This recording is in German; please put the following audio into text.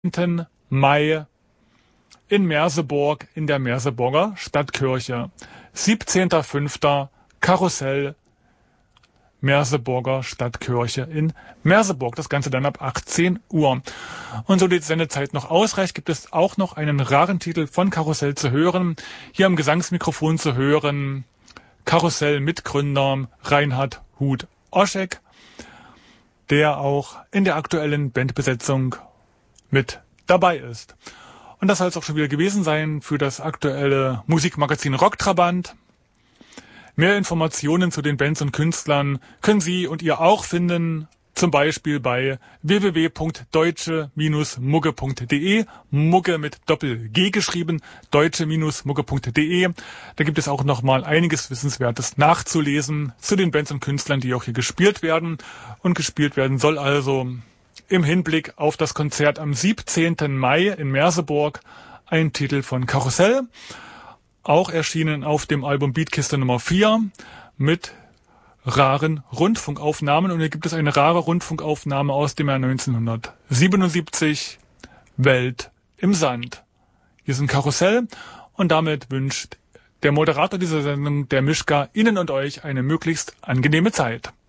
17. Mai in Merseburg in der Merseburger Stadtkirche. 17.05. Karussell Merseburger Stadtkirche in Merseburg. Das Ganze dann ab 18 Uhr. Und so die Sendezeit noch ausreicht, gibt es auch noch einen raren Titel von Karussell zu hören. Hier am Gesangsmikrofon zu hören Karussell-Mitgründer Reinhard Huth-Oschek, der auch in der aktuellen Bandbesetzung mit dabei ist. Und das soll es auch schon wieder gewesen sein für das aktuelle Musikmagazin Rocktrabant. Mehr Informationen zu den Bands und Künstlern können Sie und ihr auch finden, zum Beispiel bei www.deutsche-mugge.de, Mugge mit Doppel-G geschrieben, deutsche-mugge.de. Da gibt es auch nochmal einiges Wissenswertes nachzulesen zu den Bands und Künstlern, die auch hier gespielt werden. Und gespielt werden soll also im Hinblick auf das Konzert am 17. Mai in Merseburg ein Titel von Karussell. Auch erschienen auf dem Album Beatkiste Nummer 4 mit raren Rundfunkaufnahmen. Und hier gibt es eine rare Rundfunkaufnahme aus dem Jahr 1977, Welt im Sand. Hier ist ein Karussell und damit wünscht der Moderator dieser Sendung, der Mischka, Ihnen und euch eine möglichst angenehme Zeit.